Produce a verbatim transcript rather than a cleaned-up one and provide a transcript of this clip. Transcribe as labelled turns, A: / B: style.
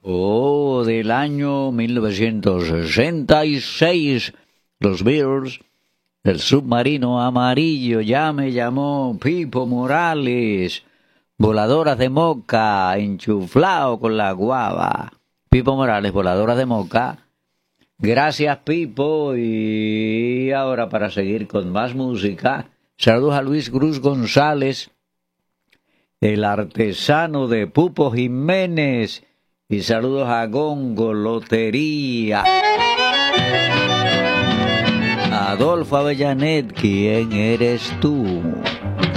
A: Oh, del año mil novecientos sesenta y seis, los Beatles, el submarino amarillo, ya me llamó Pipo Morales, voladoras de moca, enchuflao con la guava. Pipo Morales, voladoras de moca. Gracias, Pipo. Y ahora, para seguir con más música, saludos a Luis Cruz González, el artesano de Pupo Jiménez, y saludos a Gongo Lotería. Adolfo Avellanet, ¿quién eres tú?